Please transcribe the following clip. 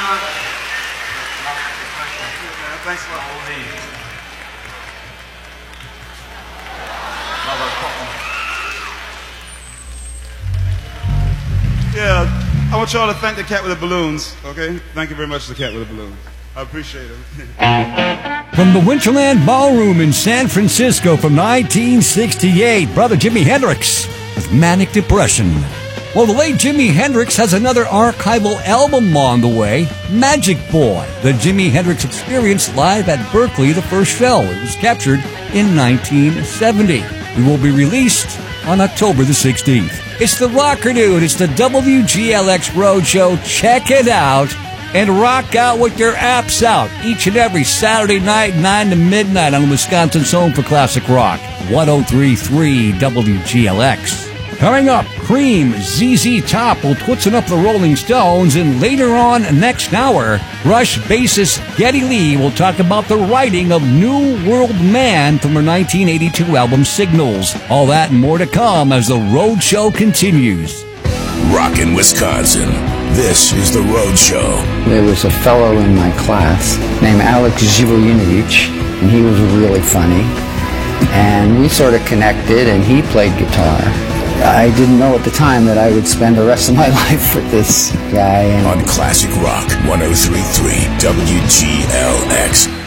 much. Thanks a lot. Yeah, I want y'all to thank the cat with the balloons, okay? Thank you very much to the cat with the balloons. I appreciate it. From the Winterland Ballroom in San Francisco from 1968, Brother Jimi Hendrix with Manic Depression. Well, the late Jimi Hendrix has another archival album on the way, Magic Boy, the Jimi Hendrix Experience live at Berkeley, the first show. It was captured in 1970. It will be released on October the 16th. It's the Rocker Dude. It's the WGLX Roadshow. Check it out and rock out with your apps out each and every Saturday night, 9 to midnight on Wisconsin's home for classic rock, 103.3 WGLX. Coming up, Cream, ZZ Top will twitching up the Rolling Stones, and later on next hour, Rush bassist Geddy Lee will talk about the writing of New World Man from her 1982 album Signals. All that and more to come as the Road Show continues. Rockin' Wisconsin. This is the Road Show. There was a fellow in my class named Alex Zivolinovich, and he was really funny. And we sort of connected, and he played guitar. I didn't know at the time that I would spend the rest of my life with this guy. On Classic Rock 103.3 WGLX.